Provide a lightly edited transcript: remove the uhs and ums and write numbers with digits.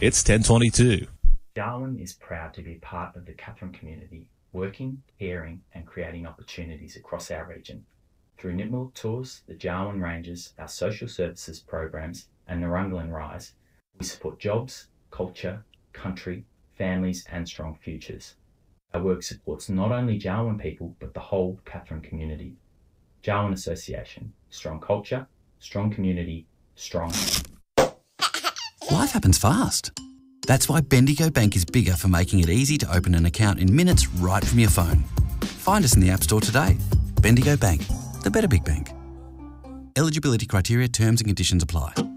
It's 10:22. Darwin is proud to be part of the Katherine community, working, caring and creating opportunities across our region. Through Nipmuc Tours, the Darwin Rangers, our social services programs and Narunglan Rise, we support jobs, culture, country, families and strong futures. Our work supports not only Darwin people but the whole Katherine community. Darwin Association, strong culture, strong community, strong. Life happens fast. That's why Bendigo Bank is bigger for making it easy to open an account in minutes right from your phone. Find us in the App Store today. Bendigo Bank, the better big bank. Eligibility criteria, terms and conditions apply.